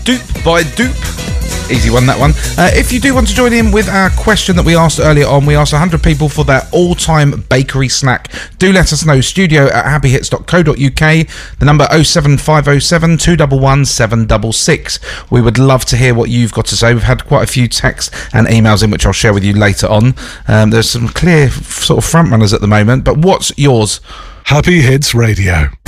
Dupe by Dupe. Easy one, that one. If you do want to join in with our question that we asked earlier on, we asked 100 people for their all-time bakery snack. Do let us know. studio@happyhits.co.uk. The number 07507 211 766. We would love to hear what you've got to say. We've had quite a few texts and emails in, which I'll share with you later on. There's some clear sort of front runners at the moment, but what's yours? Happy Hits Radio.